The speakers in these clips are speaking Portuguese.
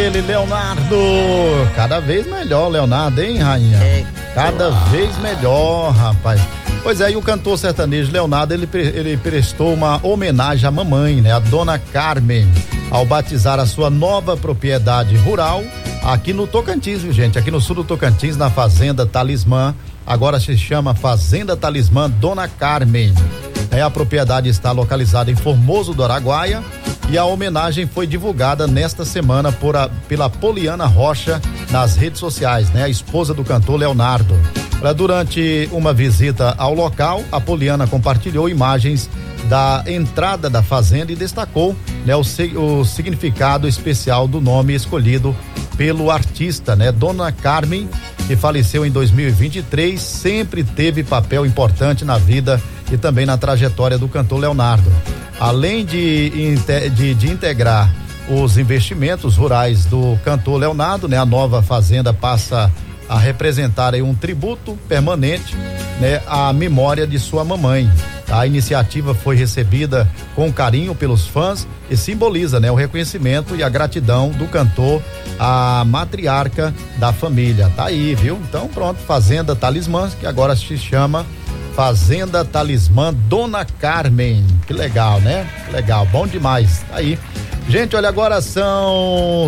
ele, Leonardo. Cada vez melhor, Leonardo, hein, rainha? Cada vez melhor, rapaz. Pois é, e o cantor sertanejo Leonardo, ele prestou uma homenagem à mamãe, né? A dona Carmen, ao batizar a sua nova propriedade rural aqui no Tocantins, viu, gente? Aqui no sul do Tocantins, na Fazenda Talismã. Agora se chama Fazenda Talismã Dona Carmen. A propriedade está localizada em Formoso do Araguaia e a homenagem foi divulgada nesta semana pela Poliana Rocha nas redes sociais, né? A esposa do cantor Leonardo. Durante uma visita ao local, a Poliana compartilhou imagens da entrada da fazenda e destacou, né, o significado especial do nome escolhido pelo artista, né? Dona Carmen, que faleceu em 2023, sempre teve papel importante na vida e também na trajetória do cantor Leonardo. Além de integrar os investimentos rurais do cantor Leonardo, né? A nova fazenda passa a representar aí um tributo permanente, né? À memória de sua mamãe. A iniciativa foi recebida com carinho pelos fãs e simboliza, né, o reconhecimento e a gratidão do cantor à matriarca da família. Tá aí, viu? Então pronto, Fazenda Talismã, que agora se chama Fazenda Talismã Dona Carmen. Que legal, né? Que legal, bom demais. Tá aí. Gente, olha, agora são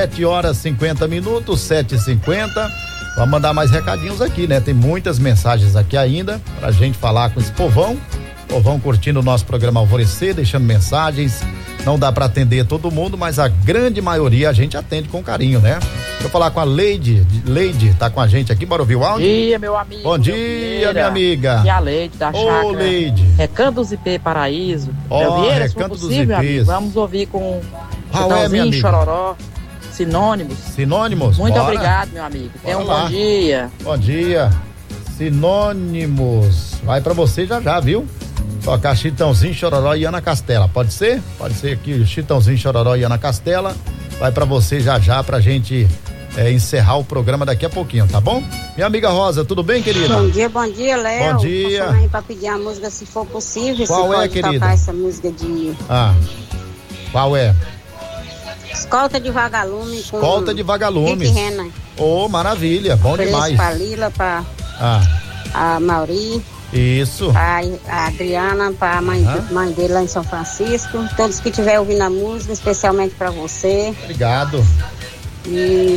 7h50, 7h50. Vamos mandar mais recadinhos aqui, né? Tem muitas mensagens aqui ainda pra gente falar com esse povão. Povão curtindo o nosso programa Alvorecer, deixando mensagens. Não dá pra atender todo mundo, mas a grande maioria a gente atende com carinho, né? Deixa eu falar com a Leide. Leide, tá com a gente aqui, bora ouvir o áudio? Bom dia, meu amigo. Bom dia, minha amiga. E a Leide da chácara. Ô, Leide. Recanto dos IP Paraíso. Ó, Vieira, Recanto dos possível, IPs. amigo, vamos ouvir com Chitãozinho, Chororó. Sinônimos. Sinônimos? Muito Bora. Obrigado, meu amigo. Tenha um lá. bom dia. Bom dia. Sinônimos. Vai pra você já, viu? Tocar Chitãozinho, Chororó e Ana Castela. Pode ser? Pode ser aqui, Chitãozinho, Chororó e Ana Castela. Vai pra você já pra gente encerrar o programa daqui a pouquinho, tá bom? Minha amiga Rosa, tudo bem, querida? Bom dia, Léo. Bom dia. Passando aí pra pedir a música, se for possível. Qual se é, pode querida? tocar essa música de... Qual é? Escolta de Vagalume. Escolta de Vagalumes. Rick Renner. Ô, maravilha, bom demais. Pra Lila, pra a Mauri. Isso. A Adriana, pra mãe dele lá em São Francisco. Todos que estiverem ouvindo a música, especialmente pra você. Obrigado. E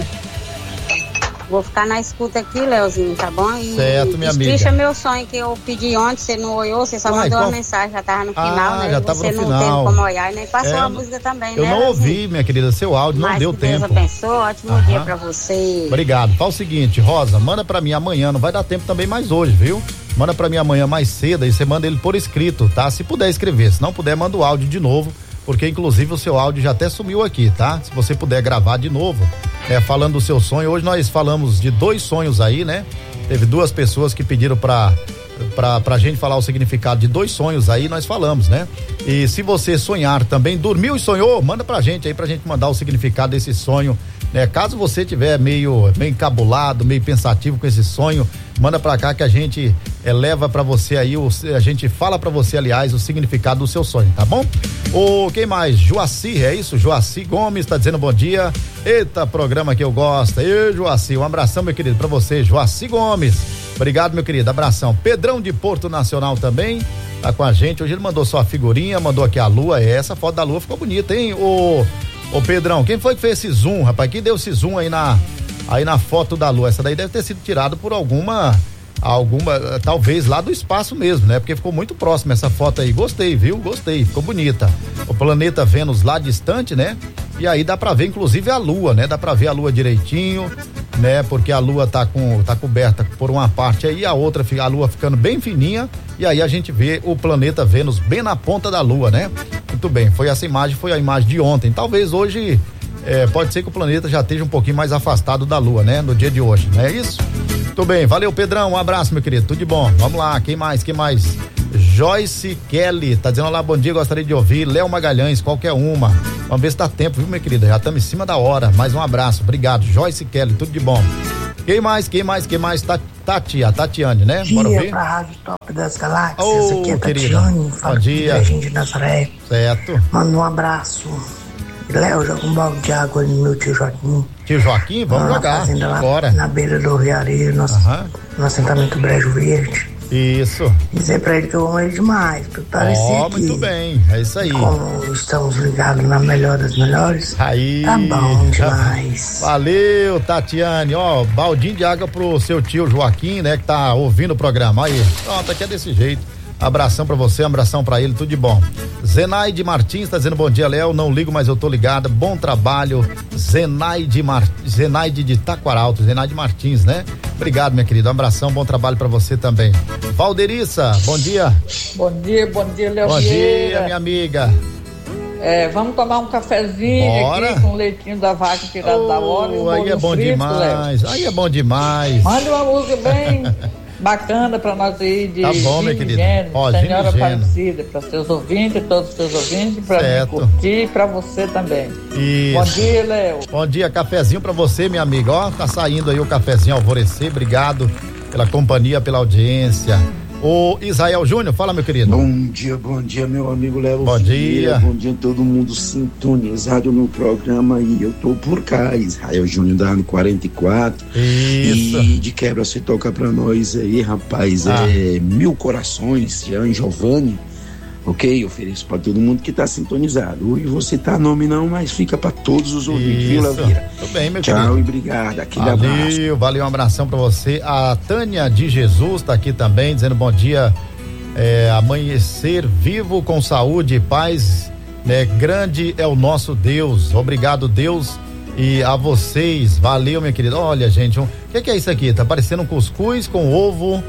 vou ficar na escuta aqui, Leozinho, tá bom? E certo, minha amiga. Deixa meu sonho que eu pedi ontem, você não olhou, você só mandou uma mensagem, já tava no final, né? Já tava você no não final. teve como olhar e nem passou a música também, eu né? não ouvi, minha querida, seu áudio, não deu tempo. Deus abençoe, ótimo dia pra você. Obrigado. Fala o seguinte, Rosa, manda pra mim amanhã, não vai dar tempo também mais hoje, viu? Manda pra mim amanhã mais cedo e você manda ele por escrito, tá? Se puder escrever, se não puder, manda o áudio de novo, porque inclusive o seu áudio já até sumiu aqui, tá? Se você puder gravar de novo, falando do seu sonho. Hoje nós falamos de 2 sonhos aí, né? Teve 2 pessoas que pediram pra gente falar o significado de 2 sonhos aí, nós falamos, né? E se você sonhar também, dormiu e sonhou, manda pra gente aí, pra gente mandar o significado desse sonho, né? Caso você tiver meio encabulado, meio pensativo com esse sonho, manda pra cá que a gente leva pra você aí, a gente fala pra você, aliás, o significado do seu sonho, tá bom? Quem mais? Joaci, é isso? Joaci Gomes tá dizendo bom dia. Eita, programa que eu gosto. Ei, Joaci, um abração, meu querido, pra você, Joaci Gomes. Obrigado, meu querido, abração. Pedrão de Porto Nacional também tá com a gente. Hoje ele mandou só a figurinha, mandou aqui a lua. Essa foto da lua ficou bonita, hein? Ô Pedrão, quem foi que fez esse zoom, rapaz? Quem deu esse zoom aí na foto da lua? Essa daí deve ter sido tirada por alguma, talvez lá do espaço mesmo, né? Porque ficou muito próximo essa foto aí. Gostei, viu? Gostei, ficou bonita. O planeta Vênus lá distante, né? E aí dá pra ver inclusive a lua, né? Dá pra ver a lua direitinho, né? Porque a lua tá coberta por uma parte aí, a outra fica a lua ficando bem fininha, e aí a gente vê o planeta Vênus bem na ponta da lua, né? Muito bem, foi a imagem de ontem. Talvez hoje pode ser que o planeta já esteja um pouquinho mais afastado da lua, né? No dia de hoje, não é isso? Muito bem, valeu, Pedrão, um abraço, meu querido, tudo de bom. Vamos lá, quem mais? Joyce Kelly, tá dizendo olá, bom dia, gostaria de ouvir Léo Magalhães, qualquer uma. Vamos ver se dá tempo, viu, minha querida? Já estamos em cima da hora. Mais um abraço, obrigado. Joyce Kelly, tudo de bom. Quem mais? A Tatiane, né? Bora ouvir? Pra Rádio Top das Galáxias, aqui é querida. Tatiane, fala bom dia. de Nazaré. Certo. Manda um abraço Léo, joga um balde de água no meu tio Joaquim. Tio Joaquim, vamos jogar agora. Na beira do Rio Areia, no assentamento Brejo Verde. Isso. Dizer pra ele que eu amo ele demais, pra parecer aqui. Muito bem, é isso aí. Como estamos ligados na melhor das melhores. Aí. Tá bom demais. Valeu, Tatiane. Baldinho de água pro seu tio Joaquim, né, que tá ouvindo o programa. Aí, pronto, aqui é desse jeito. Abração pra você, abração pra ele, tudo de bom. Zenaide Martins tá dizendo bom dia, Léo, não ligo, mas eu tô ligada, bom trabalho. Zenaide de Taquaralto, Zenaide Martins, né? Obrigado, minha querida, um abração, bom trabalho pra você também. Valderiça, bom dia. Bom dia, Léo. Bom dia, minha amiga. Vamos tomar um cafezinho aqui com leitinho da vaca tirado da hora e um aí é bom frito, demais, Léo. aí é bom demais. Manda uma música bem bacana pra nós aí de tá bom, minha querida. Senhora Aparecida, para seus ouvintes, todos os seus ouvintes, pra mim curtir e pra você também. Isso. Bom dia, Léo. Bom dia, cafezinho pra você, minha amiga. Tá saindo aí o cafezinho Alvorecer, obrigado pela companhia, pela audiência. O Israel Júnior, fala, meu querido. Bom dia, meu amigo Léo. Bom dia. Bom dia, todo mundo sintonizado no programa e eu tô por cá, Israel Júnior da ano 44. Isso. E de quebra você toca pra nós aí, rapaz, Mil Corações, Jean Giovanni, ok? Ofereço pra todo mundo que tá sintonizado. Hoje você tá nome não, mas fica pra todos os ouvintes, viu, Lavíria? Tudo bem, meu Tchau querido. E obrigado, aquele abraço. Valeu, um abração pra você. A Tânia de Jesus tá aqui também, dizendo bom dia, amanhecer vivo com saúde e paz, né? Grande é o nosso Deus, obrigado, Deus, e a vocês, valeu, minha querida. Olha, gente, o que é isso aqui? Tá parecendo um cuscuz com ovo.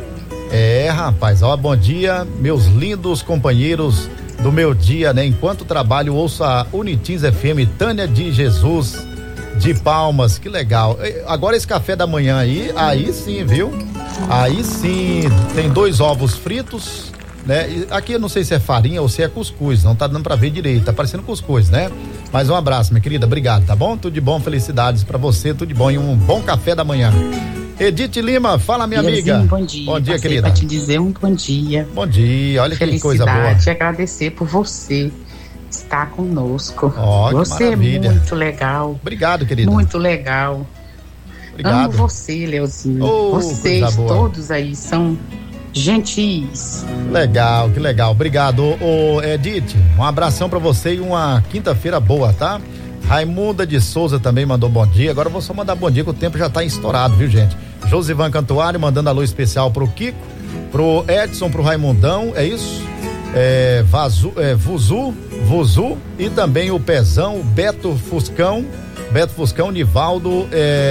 Rapaz, bom dia, meus lindos companheiros do meu dia, né? Enquanto trabalho, ouço a Unitins FM, Tânia de Jesus de Palmas, que legal. Agora esse café da manhã aí sim, viu? Aí sim, tem 2 ovos fritos, né? E aqui eu não sei se é farinha ou se é cuscuz, não tá dando pra ver direito, tá parecendo cuscuz, né? Mas um abraço, minha querida, obrigado, tá bom? Tudo de bom, felicidades pra você, tudo de bom e um bom café da manhã. Edith Lima, fala, minha amiga. Bom dia. Bom dia, querida. Pra te dizer um bom dia. Bom dia, olha que coisa boa. Felicidade, agradecer por você estar conosco. Você é muito legal. Obrigado, querida. Muito legal. Obrigado. Amo você, Leozinho. Vocês todos aí são gentis. Legal, que legal. Obrigado, Edith. Um abração pra você e uma quinta-feira boa, tá? Raimunda de Souza também mandou bom dia. Agora eu vou só mandar bom dia, que o tempo já tá estourado, viu, gente? Josivan Cantuário mandando alô especial pro Kiko, pro Edson, pro Raimundão, é isso? Vuzu e também o Pezão, o Beto Fuscão, Nivaldo,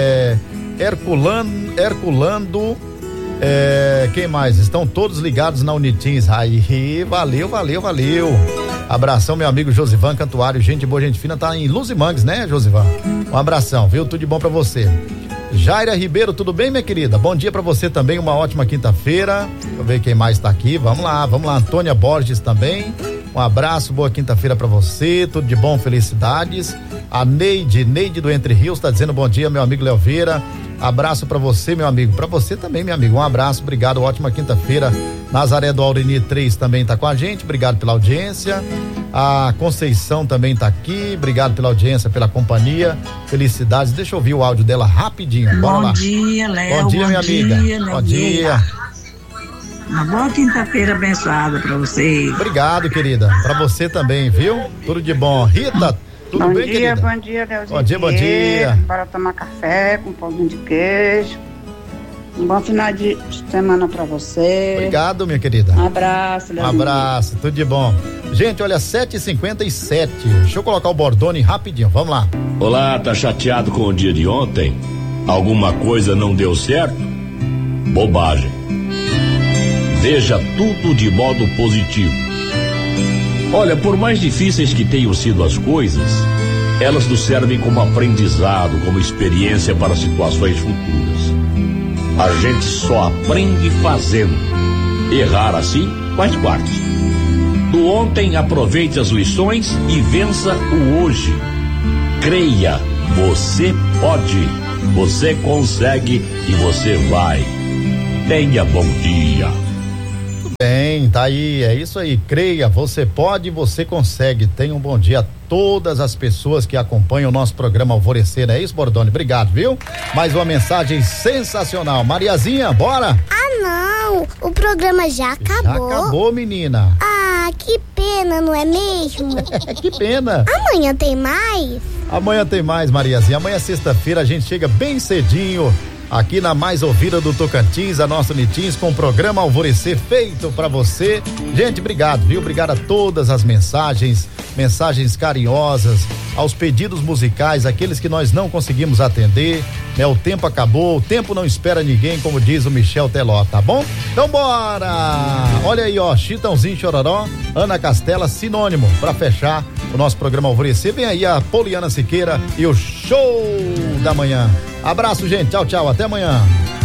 Herculando, quem mais? Estão todos ligados na Unitins. Aí, valeu. Abração, meu amigo Josivan Cantuário, gente boa, gente fina, tá em Luzimangues, né, Josivan? Um abração, viu? Tudo de bom pra você. Jaira Ribeiro, tudo bem, minha querida? Bom dia pra você também, uma ótima quinta-feira. Deixa eu ver quem mais tá aqui, vamos lá. Antônia Borges também, um abraço, boa quinta-feira pra você, tudo de bom, felicidades. A Neide do Entre Rios tá dizendo bom dia, meu amigo Léo Vieira. Abraço pra você, meu amigo. Pra você também, meu amigo. Um abraço, obrigado, ótima quinta-feira. Nazaré do Aureni 3 também tá com a gente, obrigado pela audiência. A Conceição também tá aqui, obrigado pela audiência, pela companhia. Felicidades. Deixa eu ouvir o áudio dela rapidinho. Bora lá. Bom dia, Léo. Bom dia, minha amiga. Bom dia. Uma boa quinta-feira abençoada pra vocês. Obrigado, querida. Pra você também, viu? Tudo de bom. Rita, tudo bem, querida? Bom dia, Leozinho. Bom dia. Bora tomar café com um pouquinho de queijo. Um bom final de semana pra você. Obrigado, minha querida. Um abraço, Leozinho. Abraço, tudo de bom. Gente, olha, 7h57. Deixa eu colocar o Bordone rapidinho, vamos lá. Olá, tá chateado com o dia de ontem? Alguma coisa não deu certo? Bobagem. Veja tudo de modo positivo. Olha, por mais difíceis que tenham sido as coisas, elas nos servem como aprendizado, como experiência para situações futuras. A gente só aprende fazendo. Errar assim faz parte. Do ontem, aproveite as lições e vença o hoje. Creia, você pode, você consegue e você vai. Tenha bom dia. Bem, tá aí, é isso aí. Creia, você pode, você consegue. Tenha um bom dia a todas as pessoas que acompanham o nosso programa Alvorecer, não é isso, Bordoni? Obrigado, viu? Mais uma mensagem sensacional. Mariazinha, bora? Ah, não, o programa já acabou. Já acabou, menina. Ah, que pena, não é mesmo? Que pena. Amanhã tem mais? Amanhã tem mais, Mariazinha. Amanhã, sexta-feira, a gente chega bem cedinho aqui na mais ouvida do Tocantins, a nossa Unitins, com o programa Alvorecer feito pra você. Gente, obrigado, viu? Obrigado a todas as mensagens carinhosas, aos pedidos musicais, aqueles que nós não conseguimos atender, né? O tempo acabou, o tempo não espera ninguém, como diz o Michel Teló, tá bom? Então bora! Olha aí, ó, Chitãozinho Chororó, Ana Castela, sinônimo pra fechar o nosso programa Alvorecer. Vem aí a Poliana Siqueira e o show da manhã. Abraço, gente. Tchau, tchau. Até amanhã.